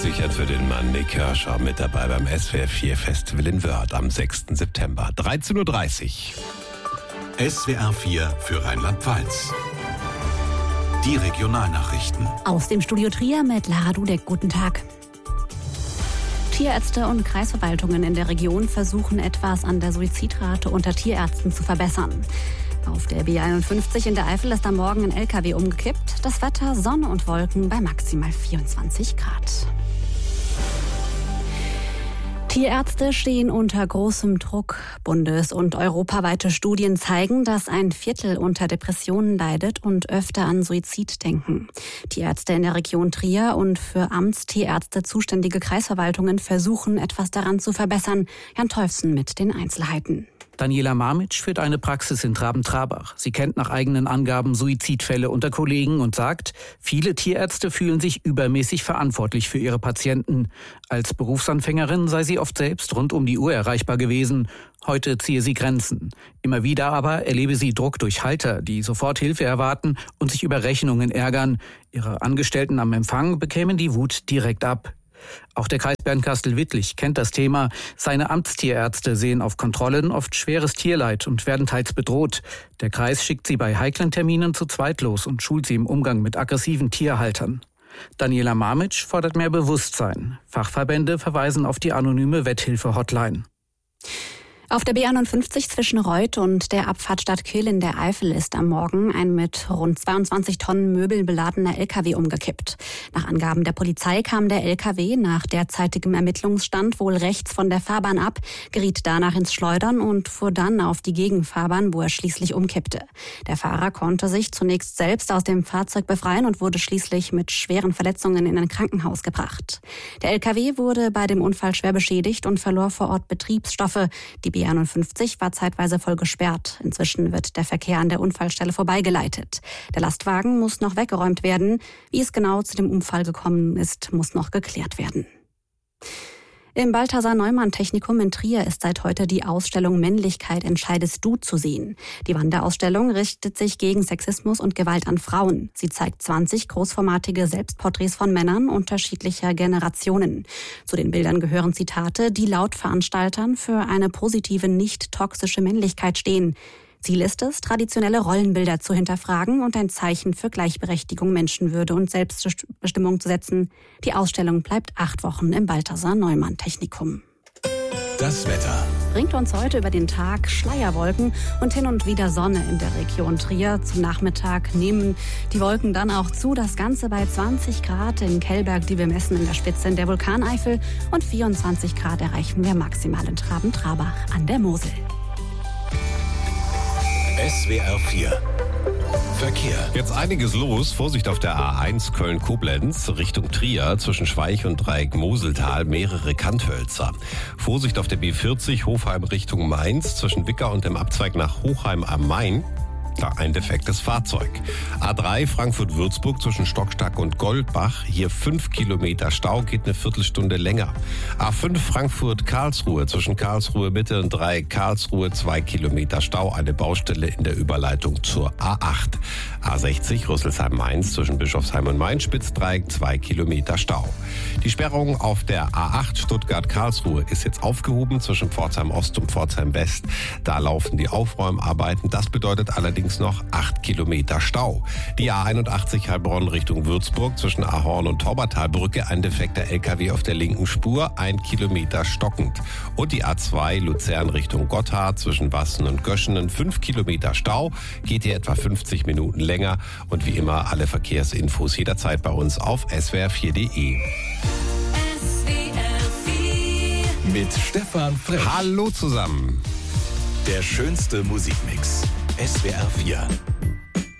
sichert für den Mann Nick Kershaw mit dabei beim SWR 4 Festival in Wörth am 6. September. 13.30 Uhr. SWR 4 für Rheinland-Pfalz. Die Regionalnachrichten. Aus dem Studio Trier mit Lara Dudek. Guten Tag. Tierärzte und Kreisverwaltungen in der Region versuchen etwas an der Suizidrate unter Tierärzten zu verbessern. Auf der B51 in der Eifel ist am Morgen ein LKW umgekippt. Das Wetter, Sonne und Wolken bei maximal 24 Grad. Tierärzte stehen unter großem Druck. Bundes- und europaweite Studien zeigen, dass ein Viertel unter Depressionen leidet und öfter an Suizid denken. Tierärzte in der Region Trier und für Amtstierärzte zuständige Kreisverwaltungen versuchen, etwas daran zu verbessern. Jan Teufsen mit den Einzelheiten. Daniela Marmitsch führt eine Praxis in Traben-Trabach. Sie kennt nach eigenen Angaben Suizidfälle unter Kollegen und sagt, viele Tierärzte fühlen sich übermäßig verantwortlich für ihre Patienten. Als Berufsanfängerin sei sie oft selbst rund um die Uhr erreichbar gewesen. Heute ziehe sie Grenzen. Immer wieder aber erlebe sie Druck durch Halter, die sofort Hilfe erwarten und sich über Rechnungen ärgern. Ihre Angestellten am Empfang bekämen die Wut direkt ab. Auch der Kreis Bernkastel-Wittlich kennt das Thema. Seine Amtstierärzte sehen auf Kontrollen oft schweres Tierleid und werden teils bedroht. Der Kreis schickt sie bei heiklen Terminen zu zweit los und schult sie im Umgang mit aggressiven Tierhaltern. Daniela Marmitsch fordert mehr Bewusstsein. Fachverbände verweisen auf die anonyme Wetthilfe-Hotline. Auf der B51 zwischen Reuth und der Abfahrtstadt Kehl in der Eifel ist am Morgen ein mit rund 22 Tonnen Möbeln beladener LKW umgekippt. Nach Angaben der Polizei kam der LKW nach derzeitigem Ermittlungsstand wohl rechts von der Fahrbahn ab, geriet danach ins Schleudern und fuhr dann auf die Gegenfahrbahn, wo er schließlich umkippte. Der Fahrer konnte sich zunächst selbst aus dem Fahrzeug befreien und wurde schließlich mit schweren Verletzungen in ein Krankenhaus gebracht. Der LKW wurde bei dem Unfall schwer beschädigt und verlor vor Ort Betriebsstoffe. Die B51 war zeitweise voll gesperrt. Inzwischen wird der Verkehr an der Unfallstelle vorbeigeleitet. Der Lastwagen muss noch weggeräumt werden. Wie es genau zu dem Unfall gekommen ist, muss noch geklärt werden. Im Balthasar-Neumann-Technikum in Trier ist seit heute die Ausstellung Männlichkeit entscheidest du zu sehen. Die Wanderausstellung richtet sich gegen Sexismus und Gewalt an Frauen. Sie zeigt 20 großformatige Selbstporträts von Männern unterschiedlicher Generationen. Zu den Bildern gehören Zitate, die laut Veranstaltern für eine positive, nicht toxische Männlichkeit stehen. Ziel ist es, traditionelle Rollenbilder zu hinterfragen und ein Zeichen für Gleichberechtigung, Menschenwürde und Selbstbestimmung zu setzen. Die Ausstellung bleibt 8 Wochen im Balthasar-Neumann-Technikum. Das Wetter. Bringt uns heute über den Tag Schleierwolken und hin und wieder Sonne in der Region Trier. Zum Nachmittag nehmen die Wolken dann auch zu. Das Ganze bei 20 Grad in Kellberg, die wir messen in der Spitze in der Vulkaneifel. Und 24 Grad erreichen wir maximal in Traben-Trabach an der Mosel. SWR 4 Verkehr. Jetzt einiges los. Vorsicht auf der A1 Köln-Koblenz Richtung Trier zwischen Schweich und Dreieck Moseltal mehrere Kanthölzer. Vorsicht auf der B40 Hofheim Richtung Mainz zwischen Wicker und dem Abzweig nach Hochheim am Main. Da ein defektes Fahrzeug. A3 Frankfurt-Würzburg zwischen Stockstack und Goldbach. Hier 5 Kilometer Stau, geht eine Viertelstunde länger. A5 Frankfurt-Karlsruhe zwischen Karlsruhe Mitte und Dreieck Karlsruhe 2 Kilometer Stau. Eine Baustelle in der Überleitung zur A8. A60 Rüsselsheim-Mainz zwischen Bischofsheim und Mainz-Spitzdreieck 2 Kilometer Stau. Die Sperrung auf der A8 Stuttgart-Karlsruhe ist jetzt aufgehoben zwischen Pforzheim Ost und Pforzheim West. Da laufen die Aufräumarbeiten. Das bedeutet allerdings noch 8 Kilometer Stau. Die A81 Heilbronn Richtung Würzburg zwischen Ahorn und Taubertalbrücke ein defekter LKW auf der linken Spur, 1 Kilometer stockend. Und die A2 Luzern Richtung Gotthard zwischen Wassen und Göschenen 5 Kilometer Stau, geht hier etwa 50 Minuten länger. Und wie immer alle Verkehrsinfos jederzeit bei uns auf swr4.de. Mit Stefan Frisch. Hallo zusammen. Der schönste Musikmix. SWR 4